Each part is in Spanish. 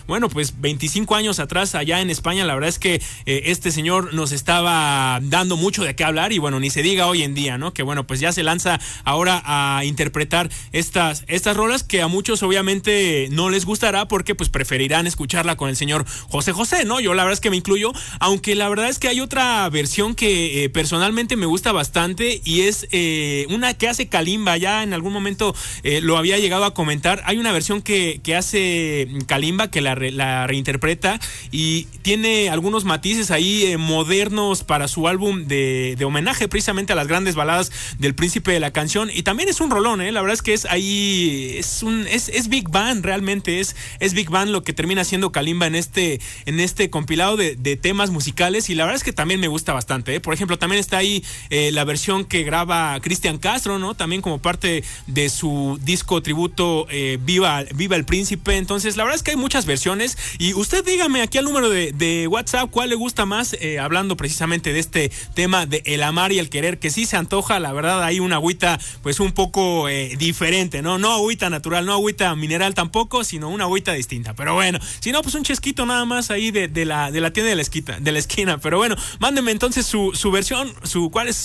bueno, pues 25 años atrás allá en España. La verdad es que este señor nos estaba dando mucho de qué hablar y bueno, ni se diga hoy en día, ¿no? Que bueno, pues ya se lanza ahora a interpretar estas rolas que a muchos obviamente no les gustará porque pues preferirán escucharla con el señor José José, ¿no? Yo la verdad es que me incluyo, aunque la verdad es que hay otra versión que personalmente me gusta bastante y es una que hace Kalimba. Ya en algún momento lo había llegado a comentar. Hay una versión que hace Kalimba que la reinterpreta y tiene algunos matices ahí modernos para su álbum de homenaje precisamente a las grandes baladas del príncipe de la canción, y también es un rolón, la verdad es que es ahí, es Big Band, realmente es Big Band lo que termina siendo Kalimba en este compilado de temas musicales, y la verdad es que también me gusta bastante, Por ejemplo, también está ahí la versión que graba Cristian Castro, ¿no? También como parte de su disco tributo Viva el Príncipe. Entonces la verdad es que hay muchas versiones, y usted dígame aquí al número de WhatsApp cuál le gusta más, hablando precisamente de este tema de el amar y el querer, que sí se antoja, la verdad hay una agüita pues un poco diferente, no agüita natural, no agüita mineral tampoco, sino una agüita distinta, pero bueno, si no pues un chesquito nada más ahí de la tienda de la esquina, pero bueno, mándeme entonces su versión, cuál es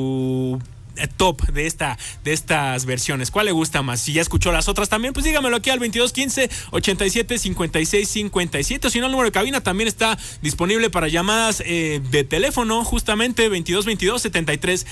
su top de estas versiones, ¿cuál le gusta más? Si ya escuchó las otras también, pues dígamelo aquí al 2215 87 56 57, o si no el número de cabina también está disponible para llamadas de teléfono, justamente 2222 73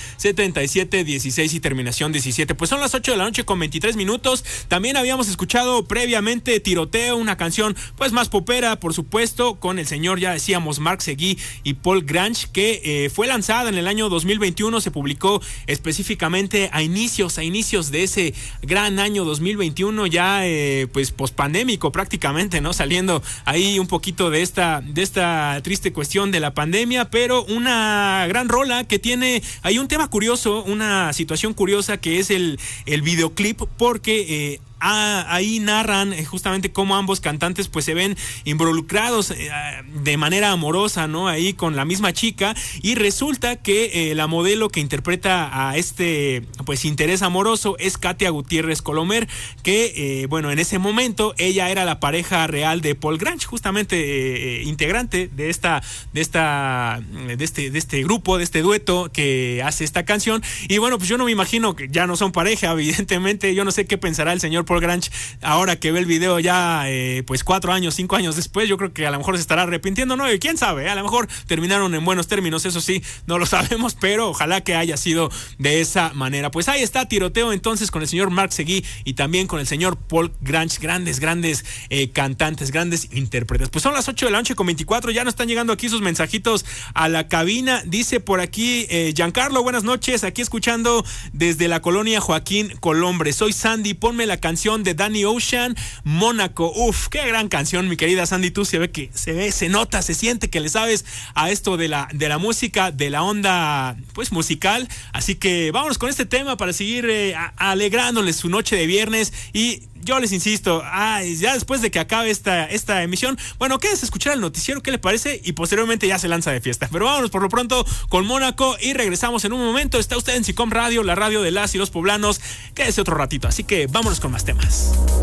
77 16 y terminación 17. Pues son las 8 de la noche con 23 minutos. También habíamos escuchado previamente Tiroteo, una canción pues más popera, por supuesto, con el señor, ya decíamos, Marc Seguí y Paul Grange, que fue lanzada en el año 2021, se publicó específicamente a inicios de ese gran año 2021, ya pues pospandémico prácticamente, ¿no? Saliendo ahí un poquito de esta triste cuestión de la pandemia, pero una gran rola que tiene ahí un tema curioso, una situación curiosa, que es el videoclip, porque ahí narran justamente cómo ambos cantantes pues se ven involucrados de manera amorosa, ¿no? Ahí con la misma chica, y resulta que la modelo que interpreta a este pues interés amoroso es Katia Gutiérrez Colomer, que bueno, en ese momento ella era la pareja real de Paul Grange, justamente integrante de este grupo, de este dueto que hace esta canción. Y bueno, pues yo no me imagino que ya no son pareja, evidentemente. Yo no sé qué pensará el señor Paul Grange ahora que ve el video ya pues 5 años después. Yo creo que a lo mejor se estará arrepintiendo, ¿no? Y quién sabe, a lo mejor terminaron en buenos términos, eso sí, no lo sabemos, pero ojalá que haya sido de esa manera. Pues ahí está Tiroteo entonces con el señor Marc Seguí y también con el señor Paul Grange, grandes cantantes, grandes intérpretes. Pues son las 8 de la noche con 24, ya nos están llegando aquí sus mensajitos a la cabina. Dice por aquí Giancarlo, buenas noches, aquí escuchando desde la colonia Joaquín Colombre. Soy Sandy, ponme la canción de Danny Ocean, Mónaco. Uf, qué gran canción, mi querida Sandy. Tú se nota, se siente que le sabes a esto de la música, de la onda pues musical. Así que vámonos con este tema para seguir alegrándoles su noche de viernes. Y yo les insisto, ya después de que acabe esta emisión, bueno, quédese a escuchar el noticiero, ¿qué le parece? Y posteriormente ya se lanza de fiesta. Pero vámonos por lo pronto con Mónaco y regresamos en un momento. Está usted en SICOM Radio, la radio de las y los poblanos. Quédese otro ratito, así que vámonos con más temas.